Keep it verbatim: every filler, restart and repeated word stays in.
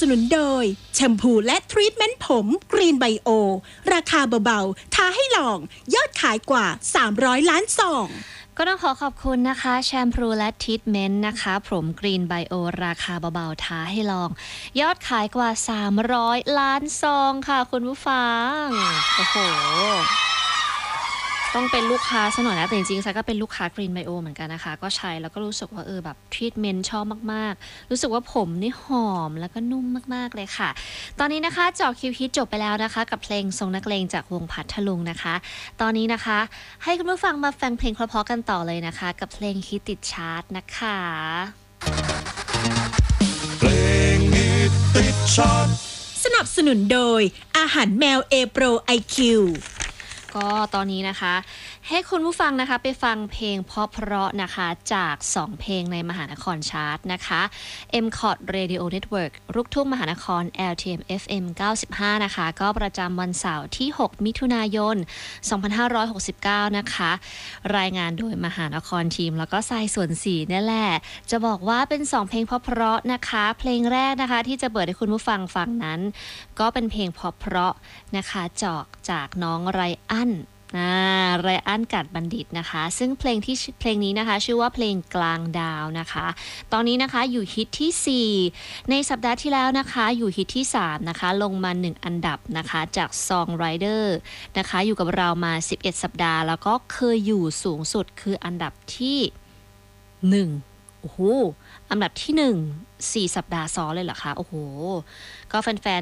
สนุนโดยแชมพูและทรีทเมนต์ผมกรีนไบโอราคาเบาๆท้าให้ลองยอดขายกว่าสามร้อยล้านซองก็ต้องขอขอบคุณนะคะแชมพูและทรีทเมนต์นะคะผมกรีนไบโอราคาเบาๆท้าให้ลองยอดขายกว่าสามร้อยล้านซองค่ะคุณผู้ฟังโอ้โหต้องเป็นลูกค้าซะหน่อยนะแต่จริงๆซะก็เป็นลูกค้ากรีนไบโอเหมือนกันนะคะก็ใช้แล้วก็รู้สึกว่าเออแบบทรีทเมนต์ชอบมากๆรู้สึกว่าผมนี่หอมแล้วก็นุ่มมากๆเลยค่ะตอนนี้นะคะเจาะคิวฮิตจบไปแล้วนะคะกับเพลงทรงนักเลงจากวงพัทลุงนะคะตอนนี้นะคะให้คุณผู้ฟังมาฟังเพลงเพราะๆกันต่อเลยนะคะกับเพลงฮิตติดชาร์ตนะคะเพลงฮิตติดชาร์ตสนับสนุนโดยอาหารแมวเอโปร ไอ คิวก็ตอนนี้นะคะให้คุณผู้ฟังนะคะไปฟังเพลงเพราะๆนะคะจากสองเพลงในมหานครชาร์ตนะคะ เอ็ม คอท Radio Network ลูกทุ่งมหานคร แอล ที เอ็ม เอฟ เอ็ม เก้าสิบห้านะคะก็ประจำวันเสาร์ที่หกมิถุนายนสองพันห้าร้อยหกสิบเก้านะคะรายงานโดยมหานครทีมแล้วก็ทรายส่วนสีนี่แหละจะบอกว่าเป็นสองเพลงเพราะๆนะคะเพลงแรกนะคะที่จะเปิดให้คุณผู้ฟังฟังนั้นก็เป็นเพลงเพราะๆนะคะจอกจากน้องไรอันอ่าไรอันกัดบัณฑิตนะคะซึ่งเพลงที่เพลงนี้นะคะชื่อว่าเพลงกลางดาวนะคะตอนนี้นะคะอยู่ฮิตที่สี่ในสัปดาห์ที่แล้วนะคะอยู่ฮิตที่สามนะคะลงมาหนึ่งอันดับนะคะจาก Songwriter นะคะอยู่กับเรามาสิบเอ็ดสัปดาห์แล้วก็เคยอยู่สูงสุดคืออันดับที่หนึ่งโอ้โหอันดับที่หนึ่งสี่สัปดาห์ซ้อนเลยเหรอคะโอ้โหก็แฟนๆ